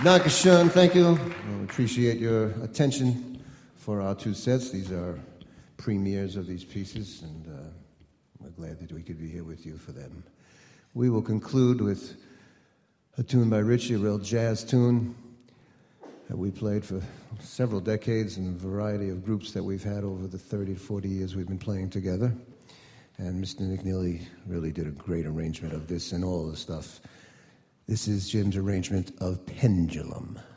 Dankeschön, thank you. We appreciate your attention for our two sets. These are premieres of these pieces, and we're glad that we could be here with you for them. We will conclude with a tune by Richie, a real jazz tune that we played for several decades in a variety of groups that we've had over the 30 to 40 years we've been playing together. And Mr. Nick Neely really did a great arrangement of this and all the stuff. This is Jim's arrangement of Pendulum.